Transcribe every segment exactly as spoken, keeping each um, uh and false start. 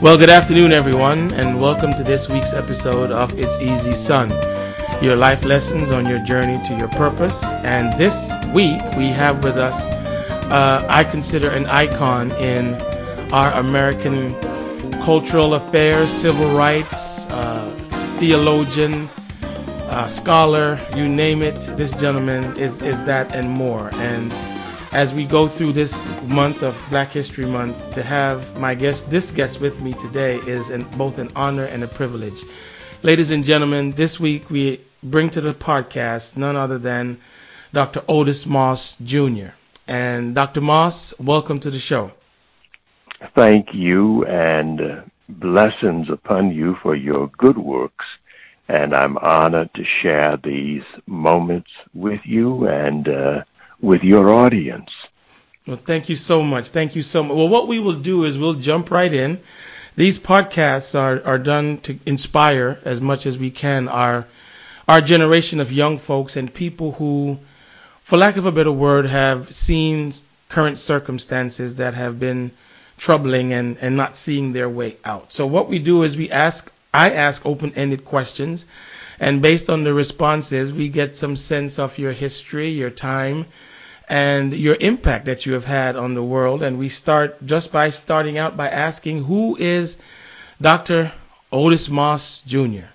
Well, good afternoon, everyone, and welcome to this week's episode of It's Easy Son, your life lessons on your journey to your purpose. And this week, we have with us, uh, I consider an icon in our American cultural affairs, civil rights, uh, theologian, uh, scholar, you name it. This gentleman is, is that and more. And as we go through this month of Black History Month, to have my guest, this guest with me today is an, both an honor and a privilege. Ladies and gentlemen, this week we bring to the podcast none other than Doctor Otis Moss Junior And Doctor Moss, welcome to the show. Thank you, and uh, blessings upon you for your good works. And I'm honored to share these moments with you and uh, with your audience. Well, thank you so much. Thank you so much. Well, what we will do is we'll jump right in. These podcasts are, are done to inspire as much as we can our our generation of young folks and people who, for lack of a better word, have seen current circumstances that have been troubling and, and not seeing their way out. So what we do is we ask, I ask open-ended questions, and based on the responses, we get some sense of your history, your time, and your impact that you have had on the world. And we start just by starting out by asking, who is Doctor Otis Moss Junior?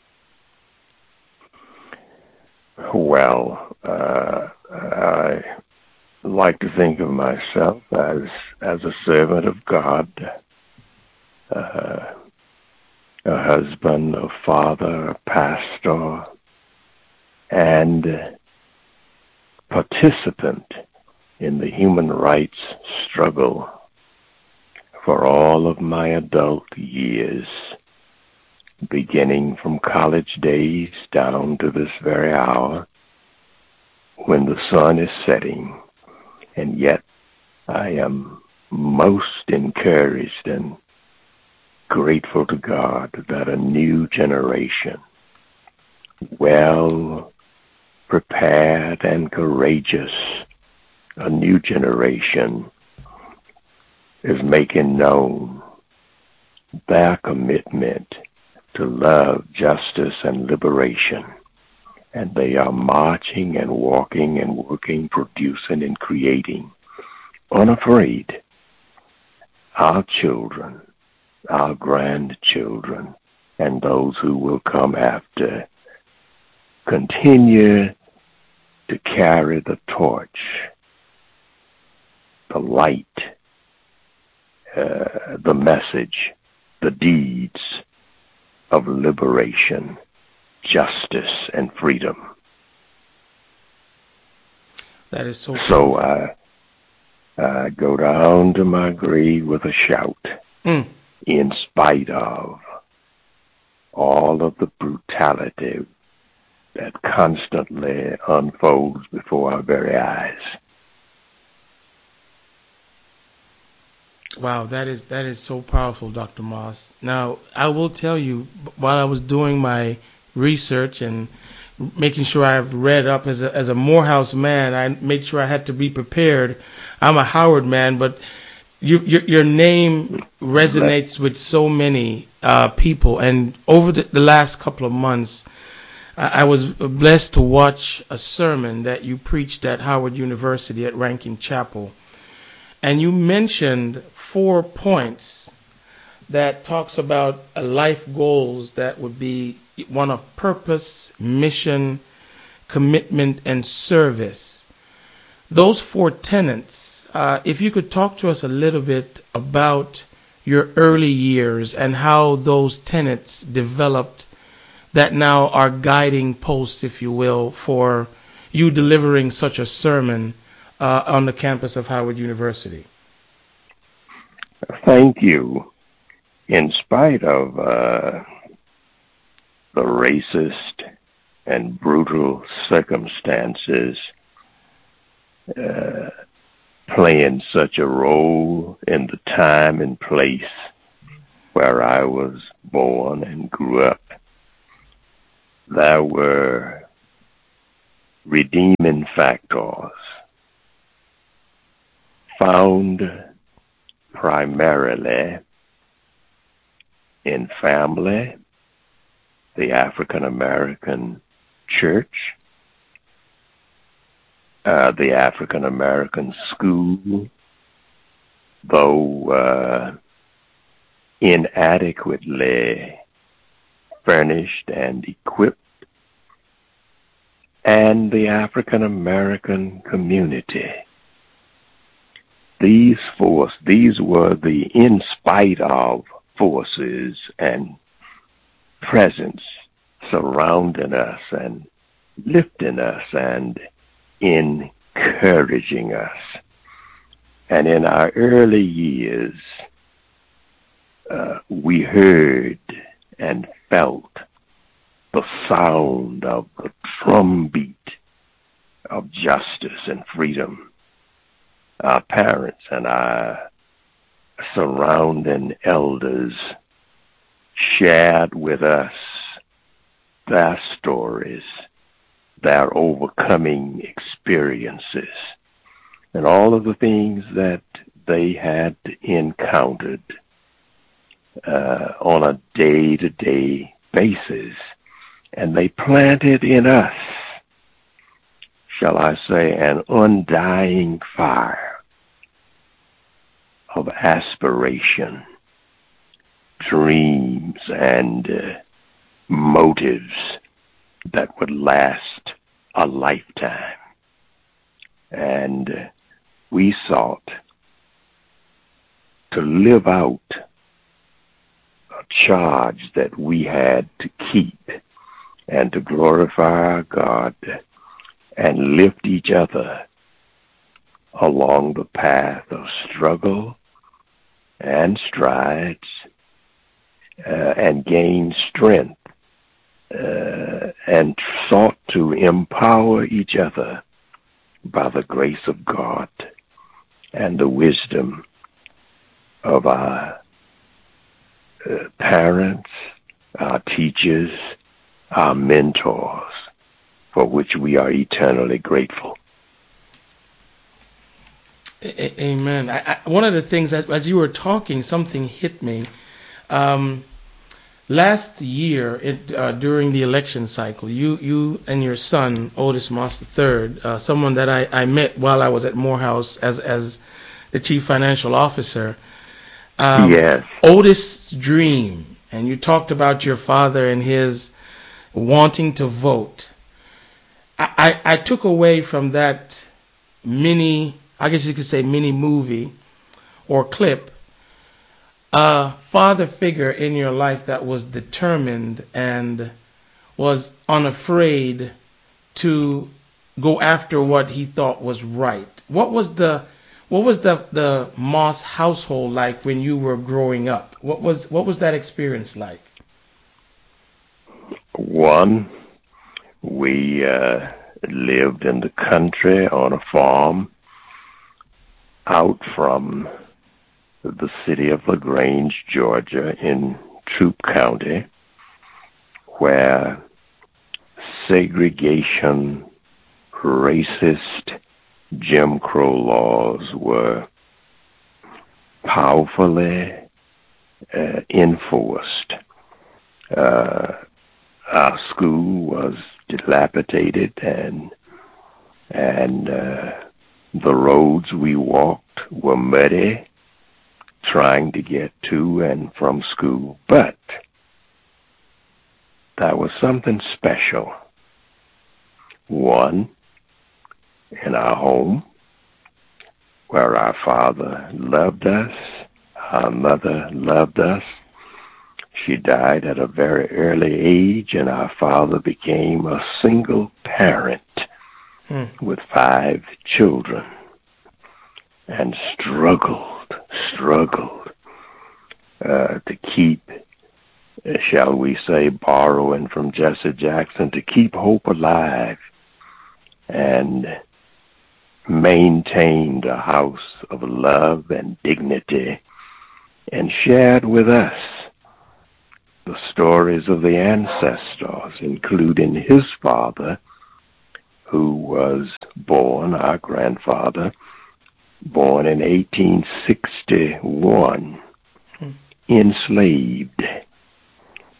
Well, uh, I like to think of myself as as a servant of God, uh, a husband, a father, a pastor, and participant in the human rights struggle for all of my adult years, beginning from college days down to this very hour when the sun is setting. And yet I am most encouraged and grateful to God that a new generation, well prepared and courageous, a new generation is making known their commitment to love, justice, and liberation. And they are marching and walking and working, producing and creating, unafraid. Our children, our grandchildren, and those who will come after continue to carry the torch, the light, uh, the message, the deeds of liberation, justice, and freedom. That is so So I, I go down to my grave with a shout, mm. in spite of all of the brutality that constantly unfolds before our very eyes. Wow, that is that is so powerful, Doctor Moss. Now, I will tell you, while I was doing my research and making sure I've read up as a as a Morehouse man, I made sure I had to be prepared. I'm a Howard man, but you, your your name resonates with so many uh, people. And over the, the last couple of months, I, I was blessed to watch a sermon that you preached at Howard University at Rankin Chapel. And you mentioned four points that talks about a life goals that would be one of purpose, mission, commitment, and service. Those four tenets, uh, if you could talk to us a little bit about your early years and how those tenets developed that now are guiding posts, if you will, for you delivering such a sermon Uh, on the campus of Howard University. Thank you. In spite of uh, the racist and brutal circumstances uh, playing such a role in the time and place where I was born and grew up, there were redeeming factors found primarily in family, the African American church, uh, the African American school, though uh, inadequately furnished and equipped, and the African American community. These force, these were the in spite of forces and presence surrounding us and lifting us and encouraging us. And in our early years, uh, we heard and felt the sound of the drumbeat of justice and freedom. Our parents and our surrounding elders shared with us their stories, their overcoming experiences, and all of the things that they had encountered uh, on a day-to-day basis. And they planted in us, shall I say, an undying fire of aspiration, dreams, and uh, motives that would last a lifetime. And uh, we sought to live out a charge that we had to keep and to glorify our God and lift each other along the path of struggle and strides uh, and gain strength uh, and sought to empower each other by the grace of God and the wisdom of our uh, parents, our teachers, our mentors, for which we are eternally grateful. A- Amen. I, I, one of the things that, as you were talking, something hit me. Um, last year, it, uh, during the election cycle, you you and your son, Otis Moss the third, uh, someone that I, I met while I was at Morehouse as as the chief financial officer. Um, yes. Otis' dream, and you talked about your father and his wanting to vote. I, I, I took away from that mini, I guess you could say mini movie or clip, a father figure in your life that was determined and was unafraid to go after what he thought was right. What was the what was the the Moss household like when you were growing up? What was what was that experience like? One, we uh, lived in the country on a farm out from the city of LaGrange, Georgia, in Troup County, where segregation, racist Jim Crow laws were powerfully uh, enforced. Uh, our school was dilapidated, and and uh, the roads we walked were muddy, trying to get to and from school. But that was something special. One, in our home, where our father loved us, our mother loved us. She died at a very early age, and our father became a single parent hmm. with five children, and struggled, struggled uh, to keep, shall we say, borrowing from Jesse Jackson, to keep hope alive and maintained a house of love and dignity, and shared with us the stories of the ancestors, including his father, who was born, our grandfather, born in eighteen sixty-one, hmm. enslaved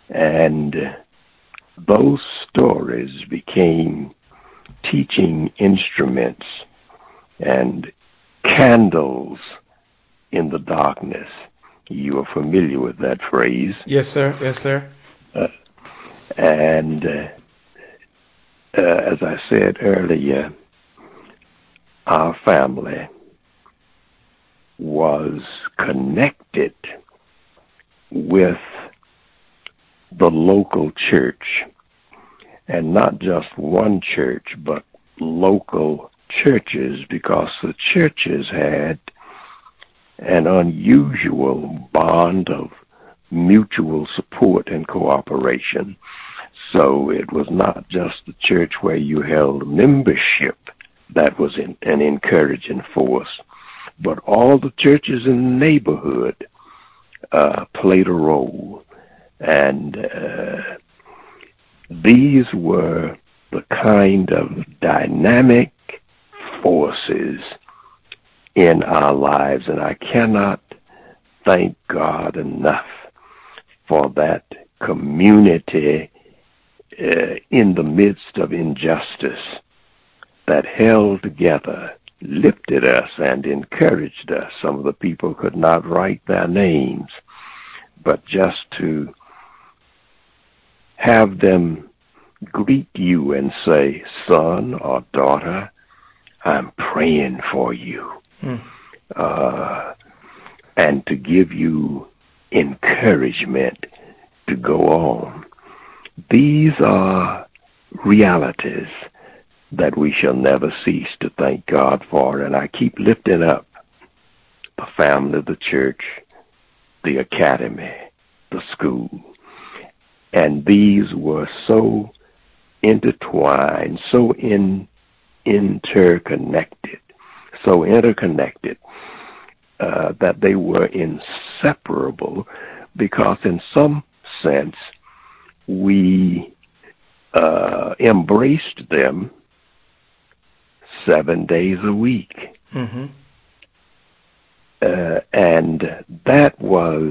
And those stories became teaching instruments and candles in the darkness. You are familiar with that phrase. Yes, sir. Yes, sir. Uh, and uh, uh, as I said earlier, our family was connected with the local church, and not just one church, but local churches, because the churches had an unusual bond of mutual support and cooperation. So it was not just the church where you held membership that was in, an encouraging force, but all the churches in the neighborhood uh, played a role. And uh, these were the kind of dynamic forces in our lives, and I cannot thank God enough for that community uh, in the midst of injustice that held together, lifted us, and encouraged us. Some of the people could not write their names, but just to have them greet you and say, son or daughter, I'm praying for you. Hmm. Uh, and to give you encouragement to go on. These are realities that we shall never cease to thank God for. And I keep lifting up the family, the church, the academy, the school. And these were so intertwined, so in, interconnected, so interconnected uh, that they were inseparable, because in some sense we uh, embraced them seven days a week. Mm-hmm. Uh, and that was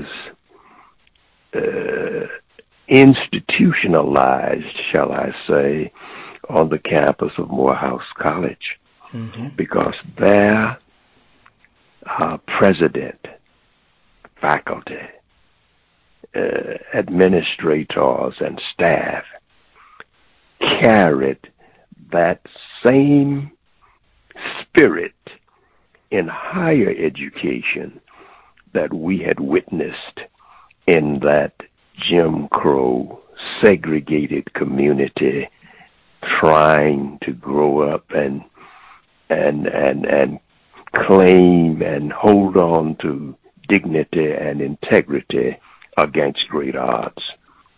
uh, institutionalized, shall I say, on the campus of Morehouse College. Mm-hmm. Because their uh, president, faculty, uh, administrators, and staff carried that same spirit in higher education that we had witnessed in that Jim Crow segregated community, trying to grow up and and and and claim and hold on to dignity and integrity against great odds.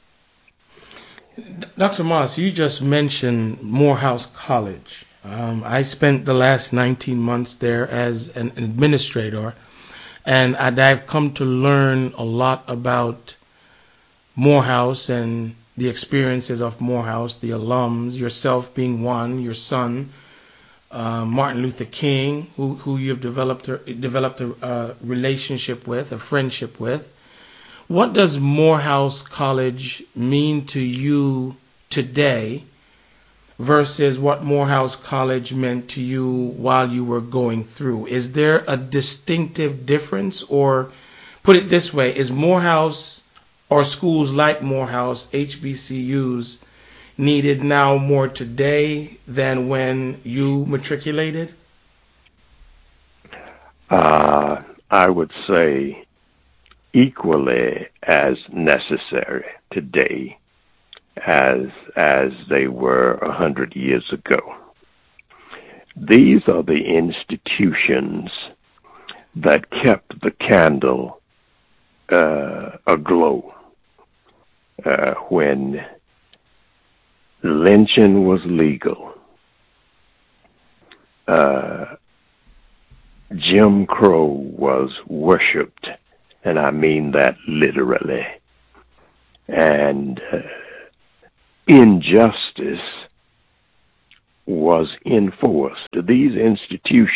Doctor Moss, you just mentioned Morehouse College. Um, I spent the last nineteen months there as an administrator, and I've come to learn a lot about Morehouse and the experiences of Morehouse, the alums, yourself being one, your son, uh, Martin Luther King, who, who you've developed a, developed a uh, relationship with, a friendship with. What does Morehouse College mean to you today versus what Morehouse College meant to you while you were going through? Is there a distinctive difference? Or put it this way, is Morehouse or schools like Morehouse, H B C Us, needed now more today than when you matriculated? Uh, I would say equally as necessary today as as they were a hundred years ago. These are the institutions that kept the candle uh, aglow uh, when lynching was legal. Uh, Jim Crow was worshipped, and I mean that literally. And uh, injustice was enforced. These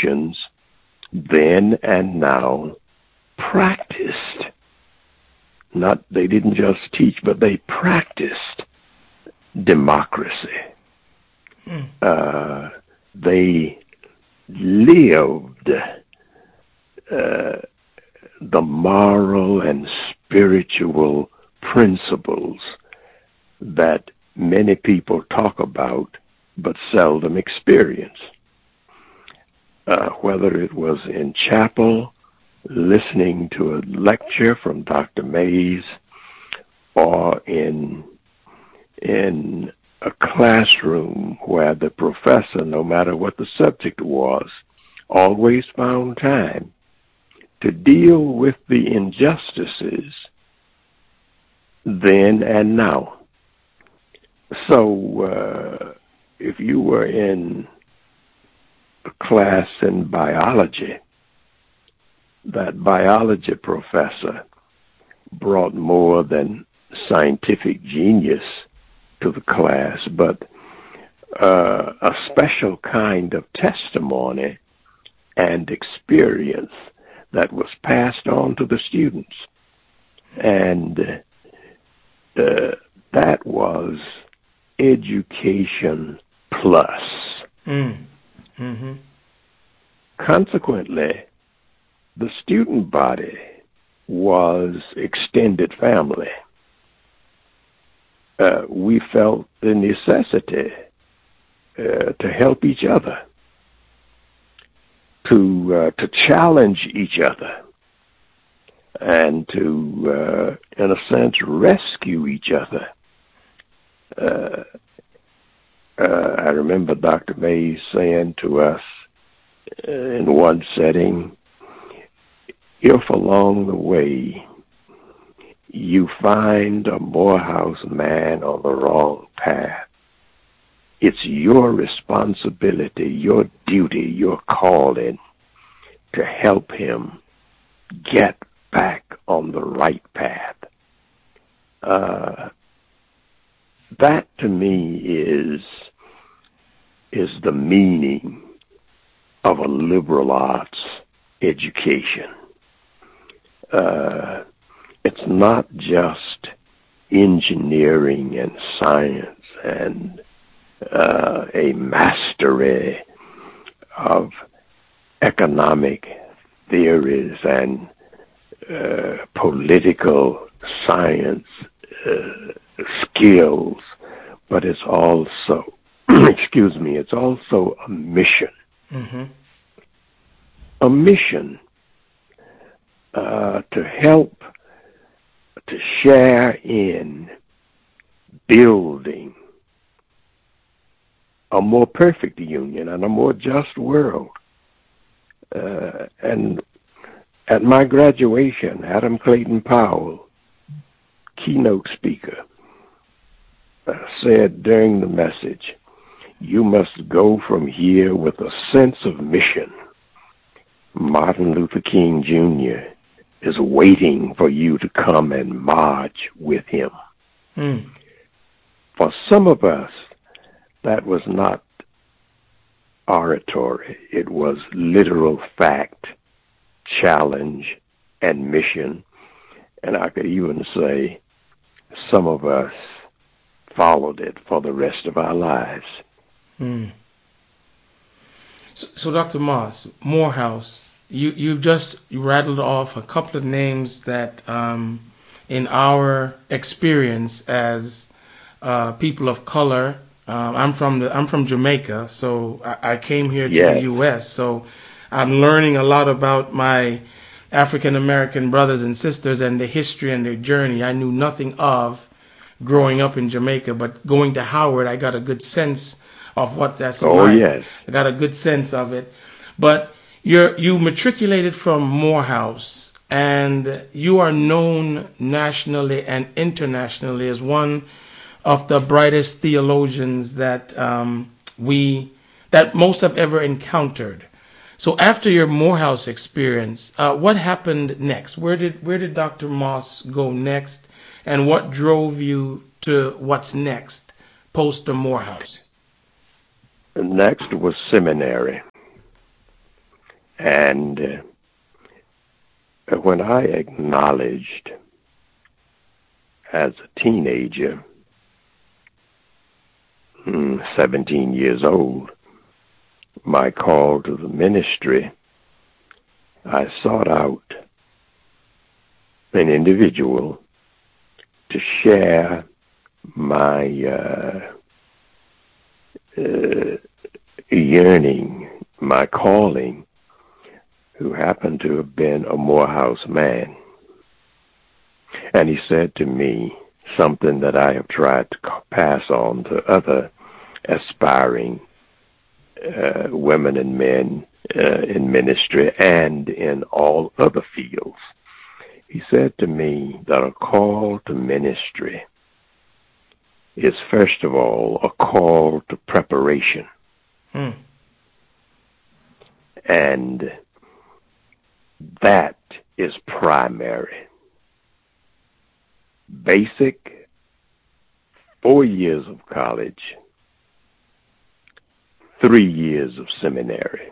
institutions then and now practiced not they didn't just teach, but they practiced democracy. Mm. Uh, they lived uh, the moral and spiritual principles that many people talk about but seldom experience. Uh, whether it was in chapel, listening to a lecture from Doctor Mays, or in in a classroom where the professor, no matter what the subject was, always found time to deal with the injustices then and now. So uh, if you were in a class in biology, that biology professor brought more than scientific genius to the class, but uh, a special kind of testimony and experience that was passed on to the students. And uh, that was education plus. Mm. Mm-hmm. Consequently, the student body was extended family. Uh, we felt the necessity uh, to help each other, to uh, to challenge each other, and to, uh, in a sense, rescue each other. Uh, uh, I remember Doctor Mays saying to us uh, in one setting, if along the way you find a Morehouse man on the wrong path, it's your responsibility, your duty, your calling to help him get back on the right path. Uh, that to me is is the meaning of a liberal arts education. Uh, it's not just engineering and science and uh, a mastery of economic theories and uh, political science uh, skills, but it's also, excuse me, it's also a mission. Mm-hmm. A mission uh, to help to share in building a more perfect union and a more just world. Uh, and at my graduation, Adam Clayton Powell, keynote speaker, uh, said during the message, "You must go from here with a sense of mission. Martin Luther King Junior is waiting for you to come and march with him." Mm. For some of us, that was not oratory. It was literal fact, challenge, and mission. And I could even say some of us followed it for the rest of our lives. Mm. So, so Doctor Moss, Morehouse, you, you've just rattled off a couple of names that um, in our experience as uh, people of color, um, I'm from the I'm from Jamaica, so I, I came here to yes. the U S, so I'm learning a lot about my African American brothers and sisters and their history and their journey. I knew nothing of growing up in Jamaica, but going to Howard, I got a good sense of what that's oh, like. Yes. I got a good sense of it. But you're you matriculated from Morehouse, and you are known nationally and internationally as one of the brightest theologians that um, we that most have ever encountered. So after your Morehouse experience, uh, what happened next? Where did where did Doctor Moss go next, and what drove you to what's next post the Morehouse? Next was seminary. And uh, when I acknowledged as a teenager, seventeen years old, my call to the ministry, I sought out an individual to share my uh, uh, yearning, my calling, who happened to have been a Morehouse man. And he said to me something that I have tried to pass on to other aspiring uh, women and men uh, in ministry and in all other fields. He said to me that a call to ministry is, first of all, a call to preparation. Hmm. And that is primary. Basic, four years of college, three years of seminary,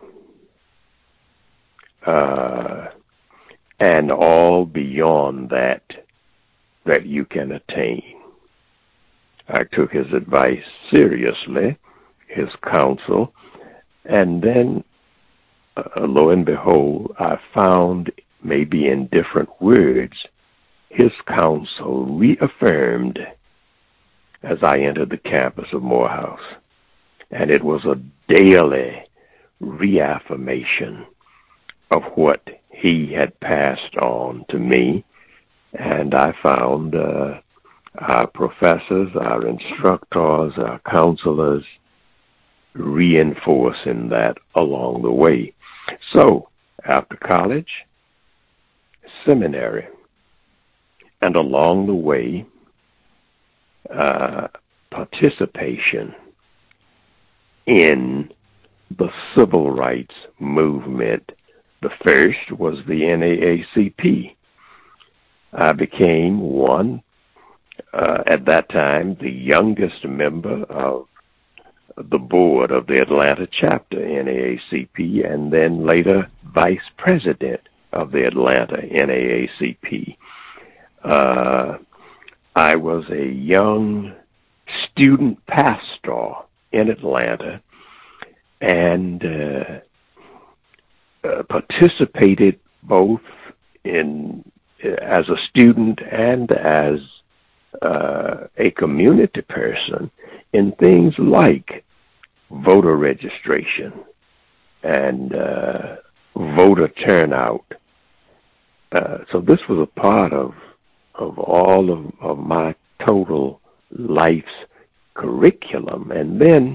uh, and all beyond that that you can attain. I took his advice seriously, his counsel, and then, uh, lo and behold, I found, maybe in different words, his counsel reaffirmed as I entered the campus of Morehouse. And it was a daily reaffirmation of what he had passed on to me. And I found uh, our professors, our instructors, our counselors reinforcing that along the way. So, after college, seminary, and along the way, uh, participation in the civil rights movement. The first was the N double A C P. I became one, uh, at that time, the youngest member of the board of the Atlanta chapter N double A C P, and then later vice president of the Atlanta N double A C P. Uh, I was a young student pastor in Atlanta and uh, uh, participated both in as a student and as uh, a community person in things like voter registration and uh, voter turnout. Uh, so this was a part of of all of, of my total life's curriculum. And then,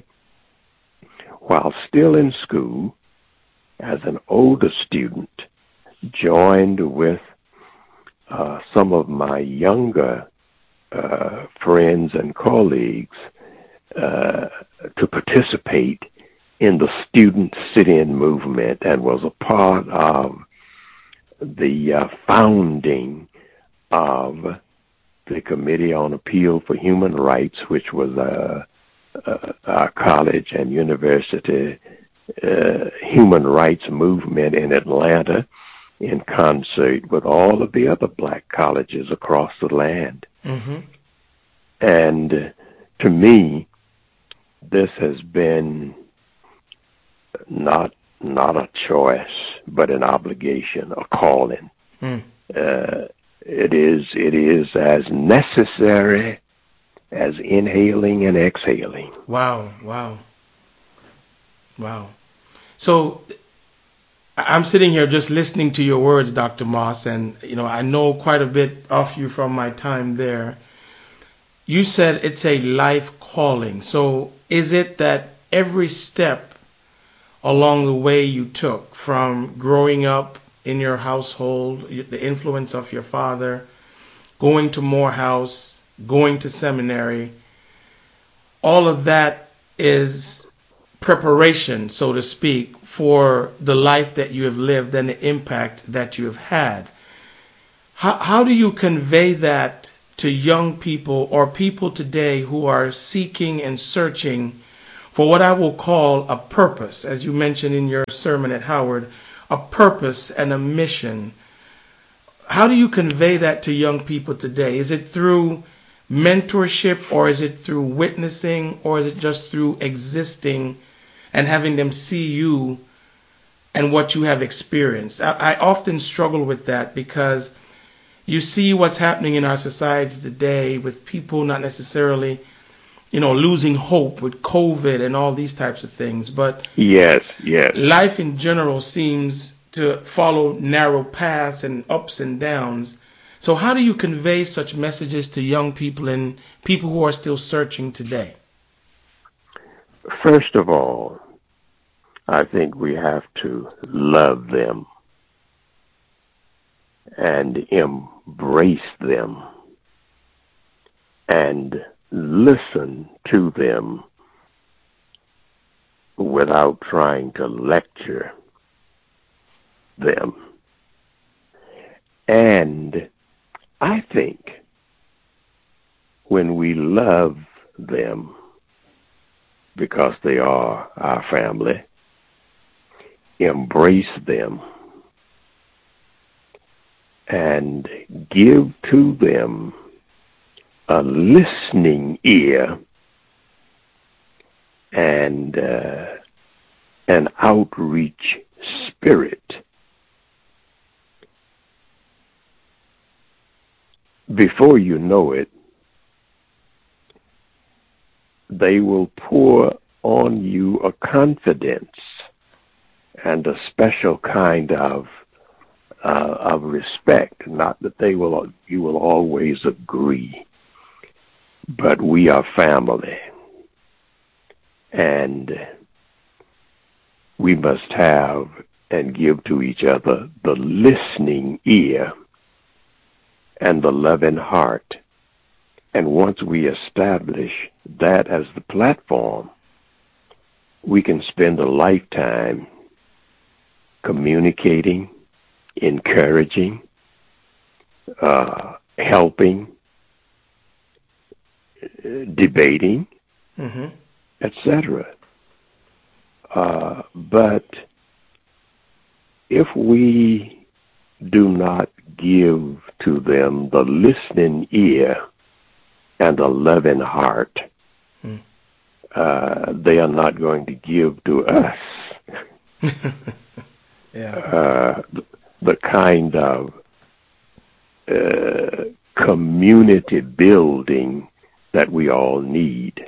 while still in school, as an older student, joined with uh, some of my younger uh, friends and colleagues uh, to participate in the student sit-in movement, and was a part of the uh, founding of the Committee on Appeal for Human Rights, which was uh, uh, our college and university uh, human rights movement in Atlanta, in concert with all of the other black colleges across the land. Mm-hmm. And uh, to me, this has been not not a choice, but an obligation, a calling. Mm. Uh, it is it is as necessary as inhaling and exhaling. Wow, wow, wow. So I'm sitting here just listening to your words, Doctor Moss, and you know I know quite a bit of you from my time there. You said it's a life calling. So is it that every step along the way you took, from growing up in your household, the influence of your father, going to Morehouse, going to seminary, all of that is preparation, so to speak, for the life that you have lived and the impact that you have had? How, how do you convey that to young people or people today who are seeking and searching for what I will call a purpose, as you mentioned in your sermon at Howard, a purpose and a mission? How do you convey that to young people today? Is it through mentorship, or is it through witnessing, or is it just through existing and having them see you and what you have experienced? I, I often struggle with that because you see what's happening in our society today with people not necessarily, you know, losing hope with COVID and all these types of things. But yes, yes, life in general seems to follow narrow paths and ups and downs. So how do you convey such messages to young people and people who are still searching today? First of all, I think we have to love them and embrace them and listen to them without trying to lecture them. And I think when we love them because they are our family, embrace them, and give to them a listening ear and uh, an outreach spirit, before you know it, they will pour on you a confidence and a special kind of uh, of respect. Not that they will, you will always agree, but we are family, and we must have and give to each other the listening ear and the loving heart. And once we establish that as the platform, we can spend a lifetime communicating, encouraging, uh, helping, debating, Mm-hmm. et cetera. Uh, but if we do not give to them the listening ear and a loving heart, Mm. uh, they are not going to give to us Yeah. uh, the kind of uh, community building that we all need.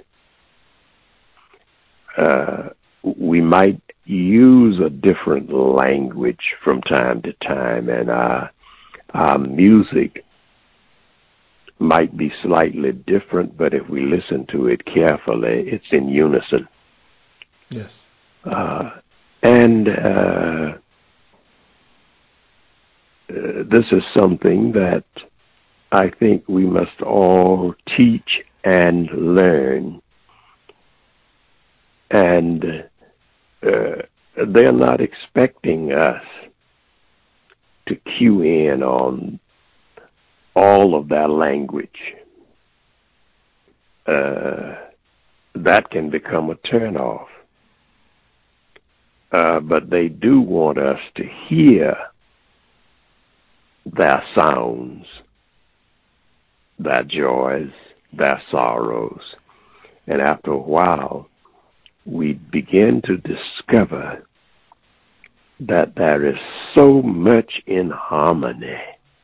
Uh, we might use a different language from time to time, and our, our music might be slightly different, but if we listen to it carefully, it's in unison. Yes. Uh, and uh, uh, this is something that I think we must all teach and learn. And uh, they're not expecting us to cue in on all of that language. Uh, that can become a turnoff. Uh, but they do want us to hear their sounds, their joys, their sorrows. And after a while, we begin to discover that there is so much in harmony.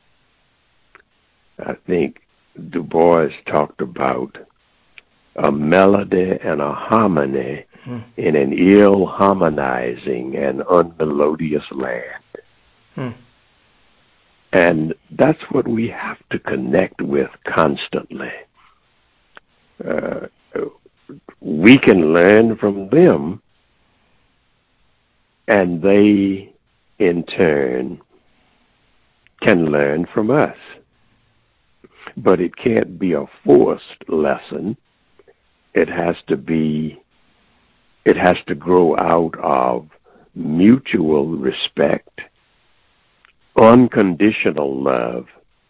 I think Du Bois talked about a melody and a harmony Mm. in an ill harmonizing and unmelodious land. Mm. And that's what we have to connect with constantly. Uh, we can learn from them, and they, in turn, can learn from us. But it can't be a forced lesson. It has to be, it has to grow out of mutual respect, unconditional love,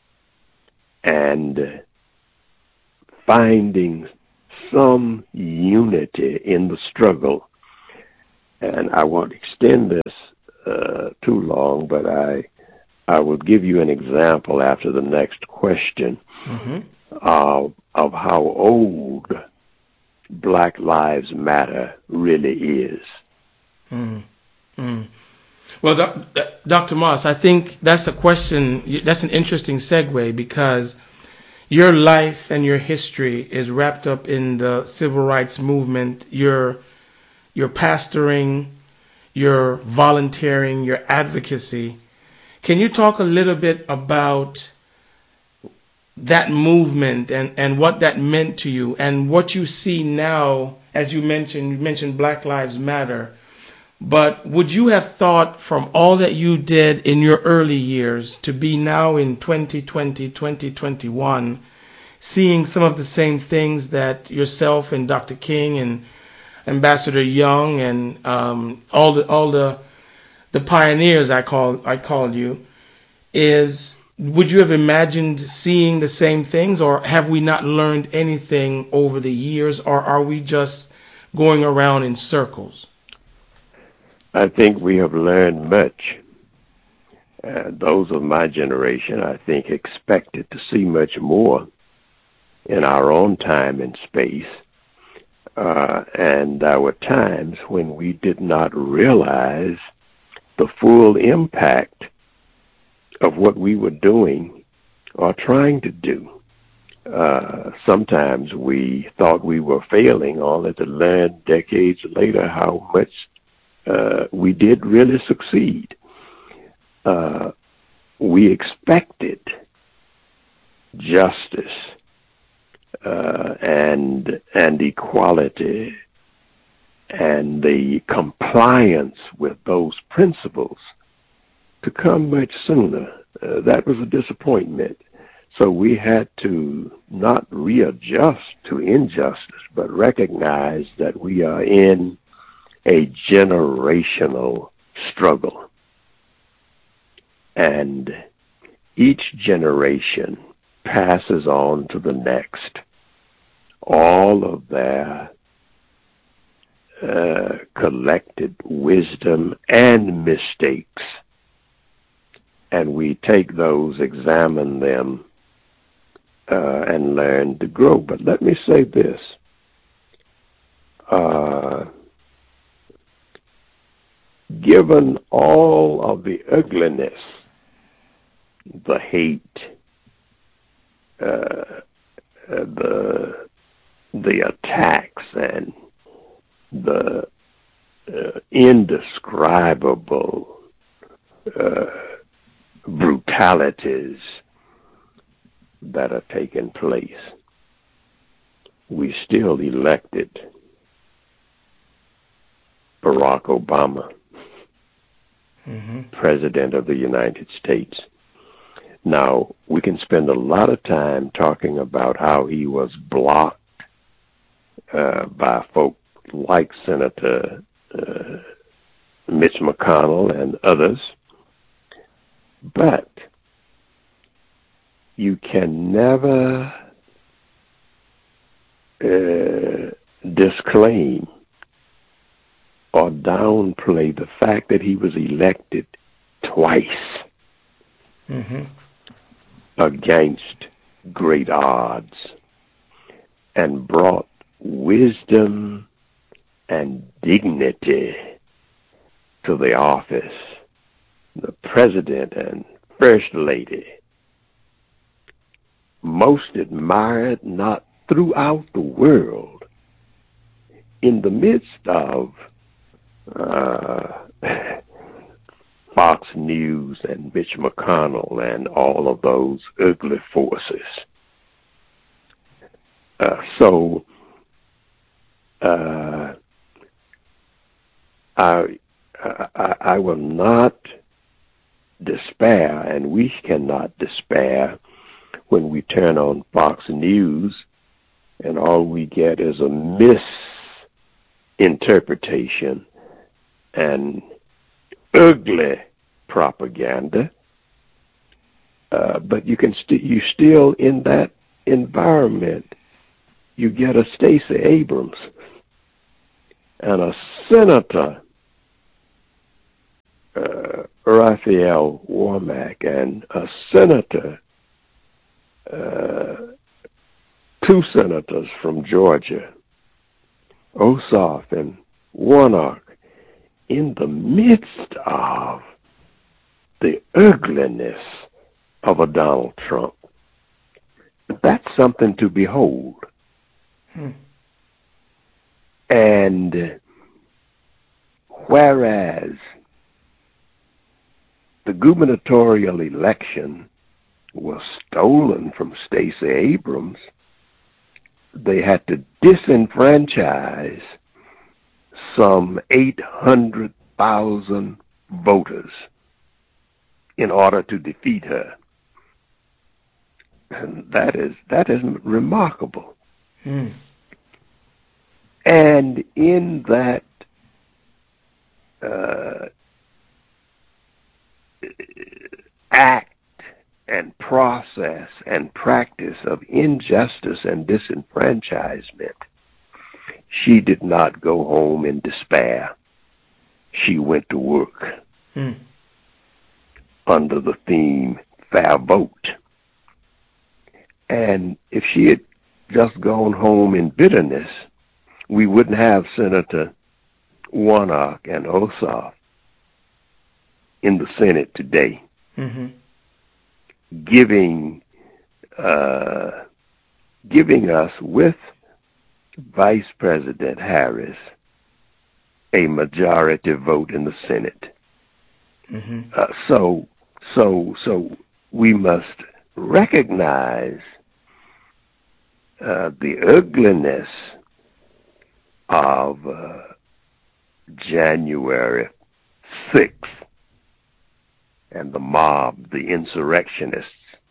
and finding some unity in the struggle. And I won't extend this uh, too long, but I I will give you an example after the next question Mm-hmm. of, of how old Black Lives Matter really is. Mm-hmm. Well, doc, Doctor Moss, I think that's a question, that's an interesting segue because your life and your history is wrapped up in the civil rights movement. You're, you're pastoring, you're volunteering, your advocacy. Can you talk a little bit about that movement and, and what that meant to you and what you see now? As you mentioned, you mentioned Black Lives Matter. But would you have thought from all that you did in your early years to be now in twenty twenty, twenty twenty-one, seeing some of the same things that yourself and Doctor King and Ambassador Young and um, all the all the the pioneers I call I called you, is would you have imagined seeing the same things, or have we not learned anything over the years, or are we just going around in circles? I think we have learned much. Uh, those of my generation, I think, expected to see much more in our own time and space. Uh, and there were times when we did not realize the full impact of what we were doing or trying to do. Uh, sometimes we thought we were failing, only to learn decades later how much uh, we did really succeed. Uh, we expected justice uh, and and equality and the compliance with those principles to come much sooner. Uh, that was a disappointment. So we had to not readjust to injustice, but recognize that we are in a generational struggle. And each generation passes on to the next all of their uh, collected wisdom and mistakes. And we take those, examine them, uh, and learn to grow. But let me say this. Uh, given all of the ugliness, the hate, uh, uh, the the attacks, and the uh, indescribable uh, brutalities that are taking place, we still elected Barack Obama, Mm-hmm. President of the United States. Now, we can spend a lot of time talking about how he was blocked uh, by folk like Senator uh, Mitch McConnell and others, but you can never uh, disclaim or downplay the fact that he was elected twice Mm-hmm. against great odds and brought wisdom and dignity to the office. The president and first lady, most admired not throughout the world, in the midst of uh, Fox News and Mitch McConnell and all of those ugly forces. Uh, so uh, I, I I will not despair, and we cannot despair when we turn on Fox News and all we get is a misinterpretation and ugly propaganda. Uh, but you can st- you still in that environment, you get a Stacey Abrams and a senator uh, Raphael Warmack and a senator, uh, two senators from Georgia, Ossoff and Warnock, in the midst of the ugliness of a Donald Trump. That's something to behold. Hmm. And whereas the gubernatorial election was stolen from Stacey Abrams, they had to disenfranchise some eight hundred thousand voters in order to defeat her. And that is that is remarkable. Hmm. And in that uh, act and process and practice of injustice and disenfranchisement, she did not go home in despair. She went to work hmm. under the theme Fair Vote. And if she had just gone home in bitterness, we wouldn't have Senator Warnock and Ossoff in the Senate today, mm-hmm. giving uh, giving us with Vice President Harris a majority vote in the Senate. Mm-hmm. Uh, so, so, so we must recognize uh, the ugliness of uh, January sixth and the mob, the insurrectionists.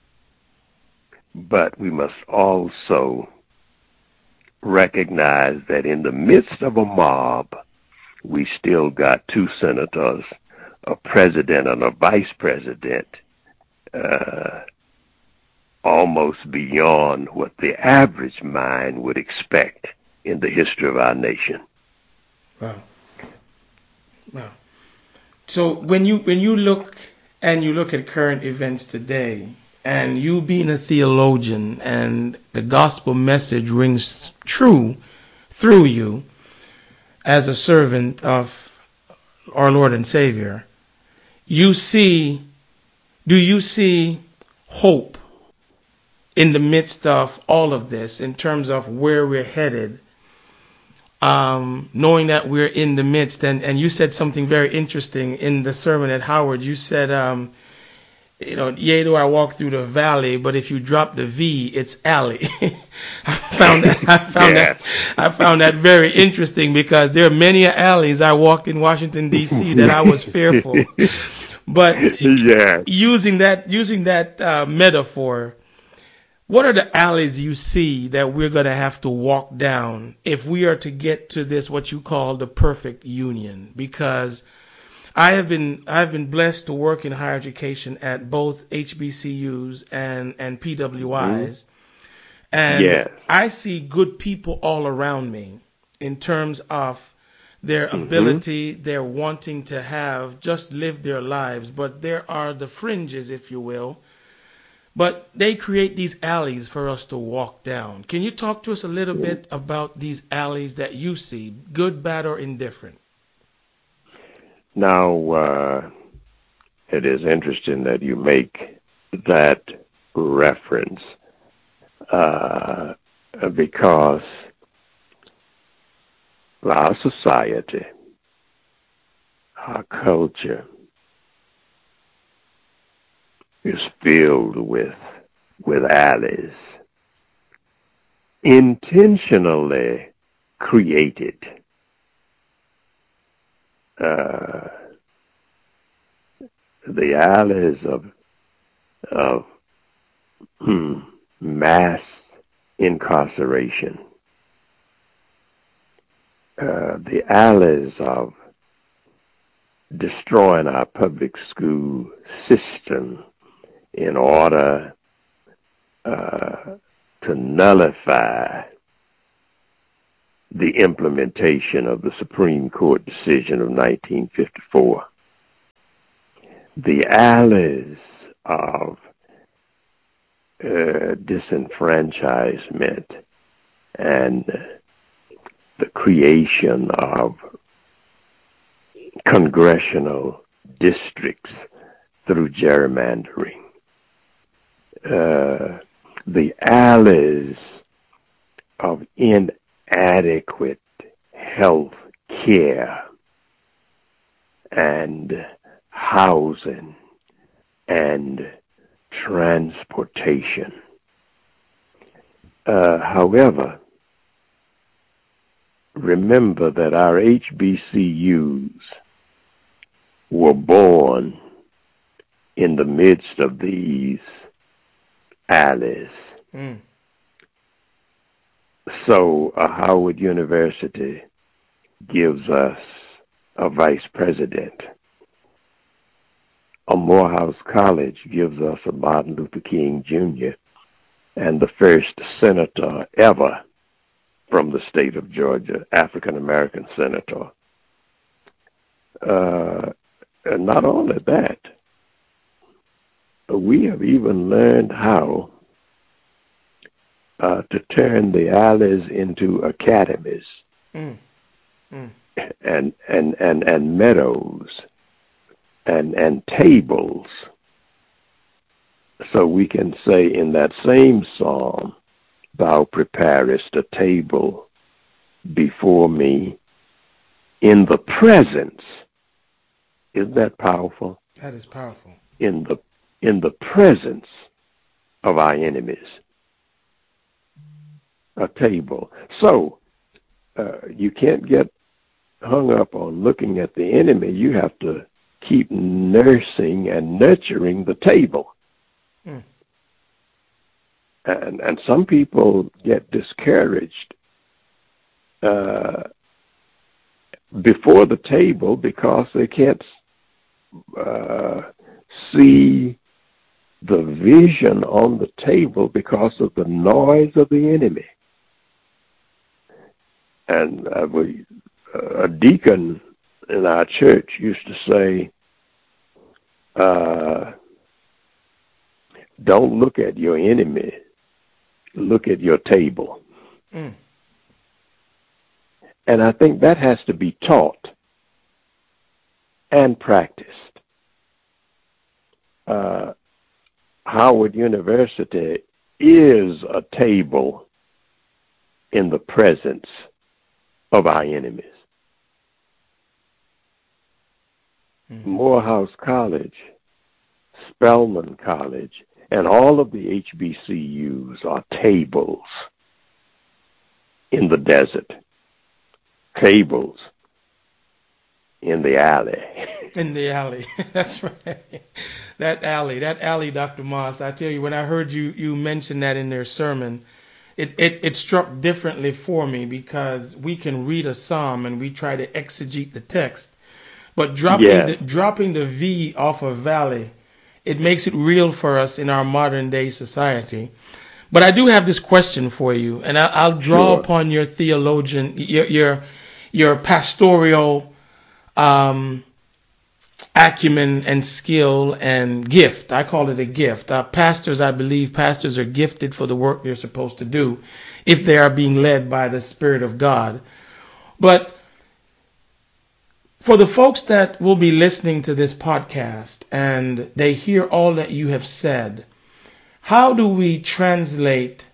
But we must also recognize that in the midst of a mob, we still got two senators, a president and a vice president, uh, almost beyond what the average mind would expect in the history of our nation. Wow. Wow. So when you when you look and you look at current events today, and you being a theologian and the gospel message rings true through you as a servant of our Lord and Savior, you see, do you see hope in the midst of all of this in terms of where we're headed, um, knowing that we're in the midst? And, and you said something very interesting in the sermon at Howard. You said, um, you know, yea, do I walk through the valley, but if you drop the V, it's alley. I found that I found yeah. that I found that very interesting, because there are many alleys I walked in Washington D C that I was fearful. But yeah. using that using that uh, metaphor, what are the alleys you see that we're going to have to walk down if we are to get to this, what you call the perfect union? Because I have been I've been blessed to work in higher education at both H B C Us and, and P W Is. Mm-hmm. And yes. I see good people all around me in terms of their mm-hmm. ability, their wanting to have just live their lives. But there are the fringes, if you will. But they create these alleys for us to walk down. Can you talk to us a little mm-hmm. bit about these alleys that you see, good, bad, or indifferent? Now, uh, it is interesting that you make that reference uh, because our society, our culture is filled with with alleys, intentionally created. Uh, the alleys of of hmm, mass incarceration, uh, the alleys of destroying our public school system in order uh, to nullify the implementation of the Supreme Court decision of nineteen fifty-four. the alleys of uh, disenfranchisement and the creation of congressional districts through gerrymandering, uh, the alleys of inadequate health care and housing and transportation. Uh, however, remember that our H B C Us were born in the midst of these alleys. Mm. So uh, Howard University gives us a vice president. A Morehouse College gives us a Martin Luther King Junior and the first senator ever from the state of Georgia, African-American senator. Uh, and not only that, we have even learned how uh, to turn the alleys into academies mm. Mm. and and and and meadows and and tables, so we can say in that same psalm, "Thou preparest a table before me in the presence." Isn't that powerful? That is powerful. In the in the presence of our enemies. A table. So uh, you can't get hung up on looking at the enemy. You have to keep nursing and nurturing the table. Mm. And and some people get discouraged uh, before the table because they can't uh, see the vision on the table because of the noise of the enemy. And uh, we, uh, a deacon in our church used to say, uh, don't look at your enemy, look at your table. Mm. And I think that has to be taught and practiced. Uh, Howard University is a table in the presence of our enemies. Mm-hmm. Morehouse College, Spelman College, and all of the H B C Us are tables in the desert, tables in the alley. In the alley. That's right. That alley, that alley, Doctor Moss, I tell you, when I heard you, you mention that in their sermon, it, it, it struck differently for me, because we can read a psalm and we try to exegete the text, but dropping, yeah. the, dropping the V off of valley, it makes it real for us in our modern day society. But I do have this question for you, and I, I'll draw sure. upon your theologian, your your, your pastoral um, acumen and skill and gift. I call it a gift. Uh, pastors, I believe pastors are gifted for the work they're supposed to do if they are being led by the Spirit of God. But for the folks that will be listening to this podcast and they hear all that you have said, how do we translate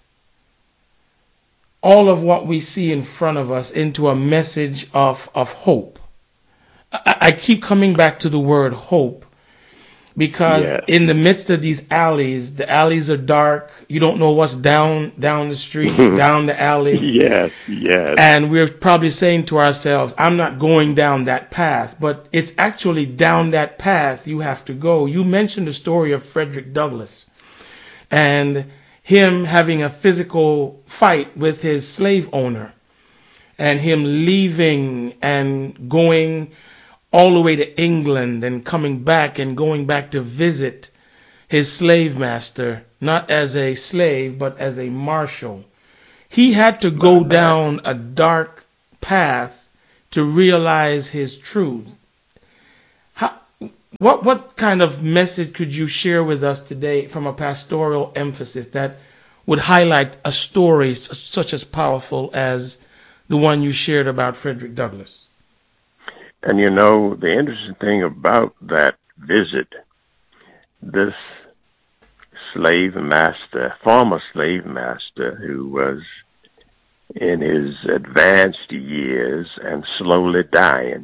all of what we see in front of us into a message of, of hope? I, I keep coming back to the word hope, because yeah. in the midst of these alleys, the alleys are dark. You don't know what's down down the street, down the alley. Yes, yes. And we're probably saying to ourselves, I'm not going down that path. But it's actually down that path you have to go. You mentioned the story of Frederick Douglass and him having a physical fight with his slave owner, and him leaving and going all the way to England and coming back and going back to visit his slave master, not as a slave, but as a marshal. He had to go down a dark path to realize his truth. How, What what kind of message could you share with us today from a pastoral emphasis that would highlight a story s- such as powerful as the one you shared about Frederick Douglass? And you know, the interesting thing about that visit, this slave master, former slave master who was in his advanced years and slowly dying,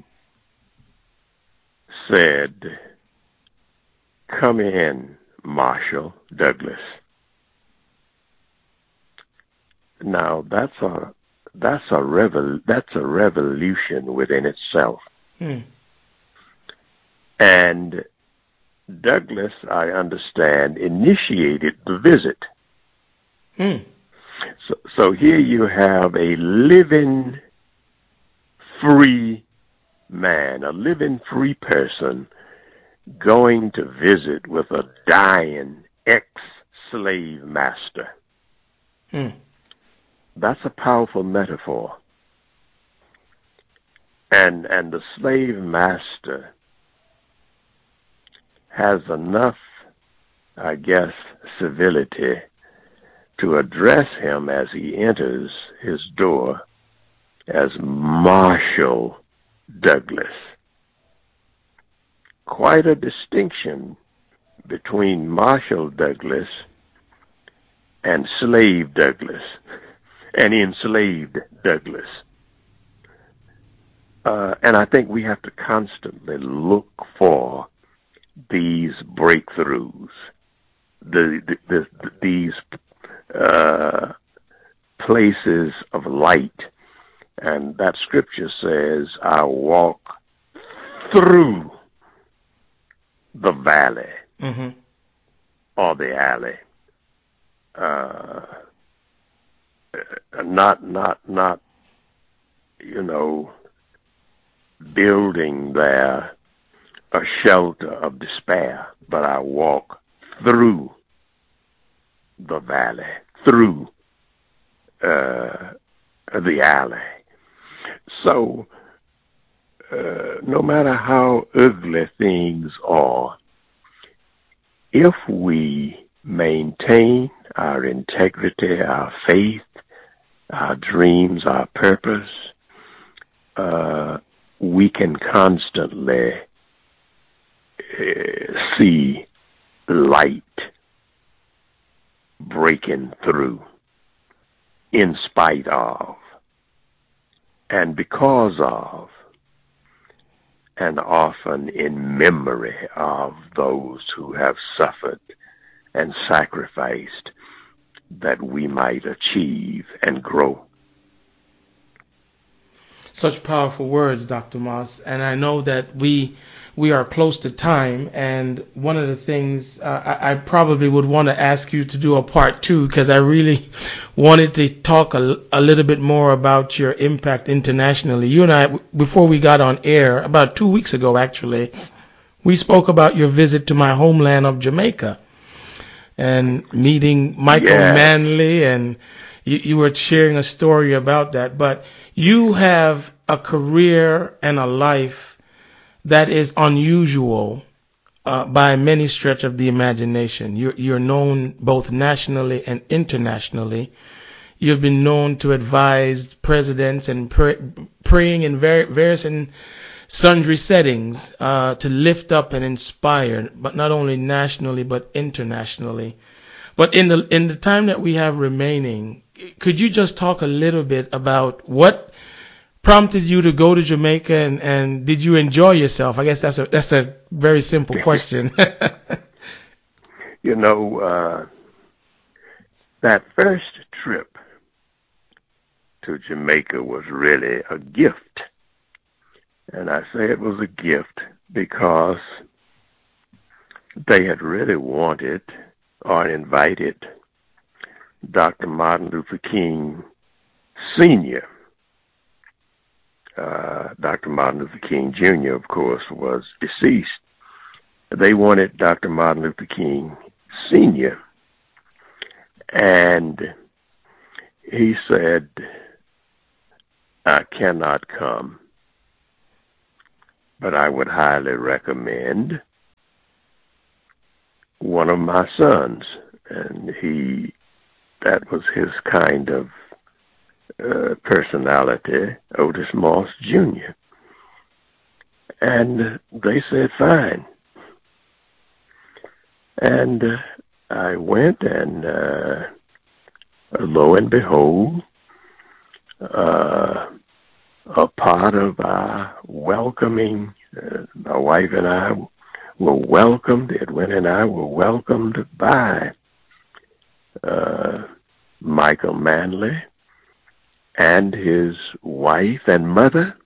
said, "Come in, Marshall Douglass." Now that's a that's a revol that's a revolution within itself. Hmm. And Douglass, I understand, initiated the visit. Hmm. So, so here you have a living free man, a living free person going to visit with a dying ex-slave master. Hmm. That's a powerful metaphor. And and the slave master has enough, I guess, civility to address him as he enters his door as Marshall Douglass. Quite a distinction between Marshall Douglass and slave Douglass and enslaved Douglass. Uh, and I think we have to constantly look for these breakthroughs, the, the, the, the these uh, places of light. And that scripture says, "I walk through the valley Mm-hmm. or the alley." Uh, not, not, not, you know, building there a shelter of despair, but I walk through the valley, through uh, the alley. So, uh, no matter how ugly things are, if we maintain our integrity, our faith, our dreams, our purpose, uh, we can constantly uh, see light breaking through in spite of and because of and often in memory of those who have suffered and sacrificed that we might achieve and grow. Such powerful words, Doctor Moss. And I know that we we are close to time. And one of the things uh, I, I probably would want to ask you to do a part two, because I really wanted to talk a, a little bit more about your impact internationally. You and I, before we got on air, about two weeks ago, actually, we spoke about your visit to my homeland of Jamaica and meeting Michael Yeah. Manley, and you, you were sharing a story about that. But you have a career and a life that is unusual uh, by many stretch of the imagination. You're, you're known both nationally and internationally. You've been known to advise presidents and pray, praying in very, various and sundry settings uh, to lift up and inspire, but not only nationally but internationally. But in the in the time that we have remaining, could you just talk a little bit about what prompted you to go to Jamaica, and, and did you enjoy yourself? I guess that's a that's a very simple question. You know, uh, that first trip to Jamaica was really a gift. And I say it was a gift because they had really wanted or invited Doctor Martin Luther King Senior Uh, Doctor Martin Luther King Junior, of course, was deceased. They wanted Doctor Martin Luther King Senior And he said, "I cannot come, but I would highly recommend one of my sons, and he that was his kind of uh, personality, Otis Moss Junior And they said, fine. And uh, I went, and uh, lo and behold, uh, a part of our welcoming, uh, my wife and I were welcomed, Edwin and I were welcomed by uh, Michael Manley and his wife and mother,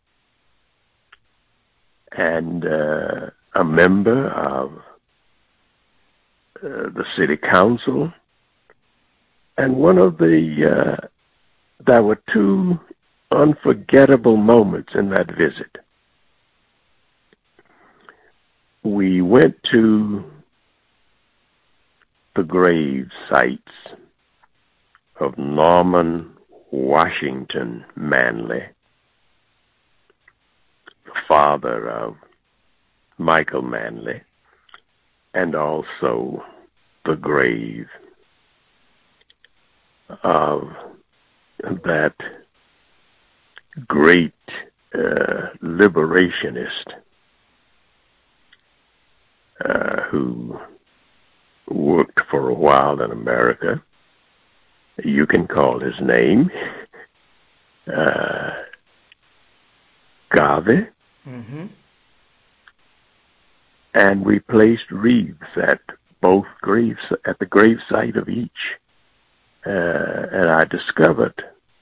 and uh, a member of uh, the city council. And one of the, uh, there were two unforgettable moments in that visit. We went to the grave sites of Norman Washington Manley, the father of Michael Manley, and also the grave of that great uh, liberationist uh, who worked for a while in America. You can call his name uh, Garvey. Mm-hmm. And we placed wreaths at both graves, at the gravesite of each. Uh, and I discovered,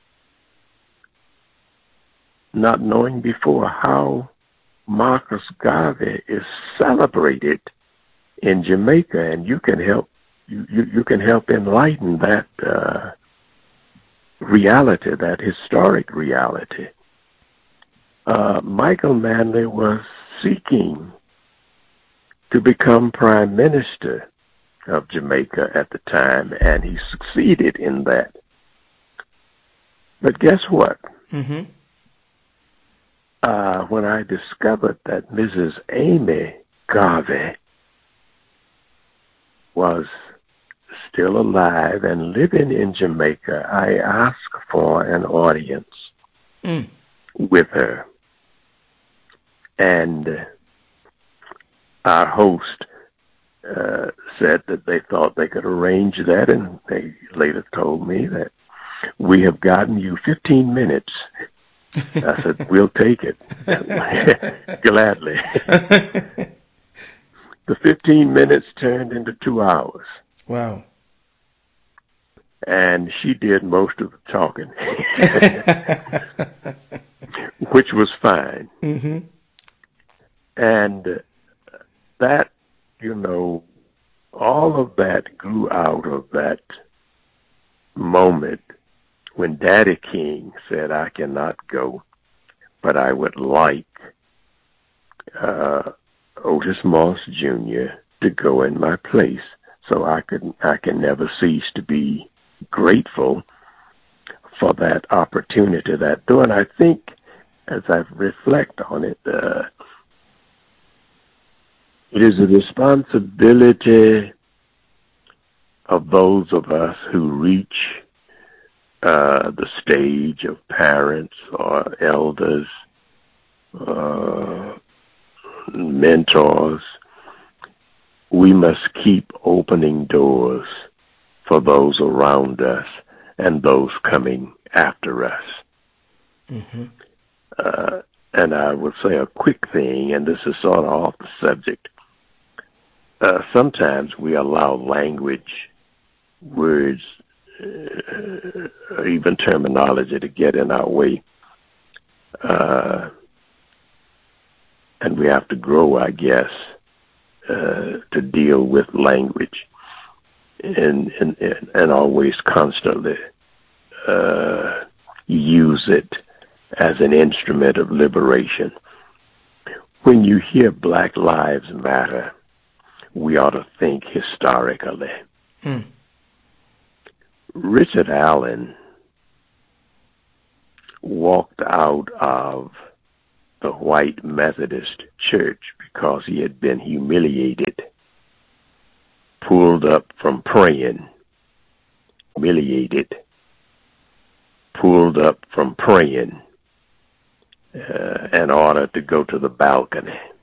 not knowing before, how Marcus Garvey is celebrated in Jamaica, and you can help you, you, you can help enlighten that uh, reality, that historic reality. Uh, Michael Manley was seeking to become Prime Minister of Jamaica at the time, and he succeeded in that. But guess what? Mm-hmm. Uh, when I discovered that Missus Amy Garvey was still alive and living in Jamaica, I asked for an audience mm. with her. And our host uh, said that they thought they could arrange that, and they later told me that we have gotten you fifteen minutes. I said, we'll take it. Gladly. The fifteen minutes turned into two hours. Wow. And she did most of the talking, which was fine. Mm-hmm. And that, you know, all of that grew out of that moment when Daddy King said, I cannot go, but I would like uh, Otis Moss Junior to go in my place. So I could, I can never cease to be grateful for that opportunity, that door. And I think, as I reflect on it, uh, it is a responsibility of those of us who reach uh, the stage of parents or elders, uh, mentors. We must keep opening doors for those around us and those coming after us. Mm-hmm. Uh, and I will say a quick thing, and this is sort of off the subject. Uh, sometimes we allow language, words, uh, or even terminology to get in our way. Uh, and we have to grow, I guess, uh, to deal with language and, and, and always constantly uh, use it as an instrument of liberation. When you hear Black Lives Matter, we ought to think historically. Hmm. Richard Allen walked out of the white Methodist church because he had been humiliated pulled up from praying, humiliated, pulled up from praying uh, in order to go to the balcony.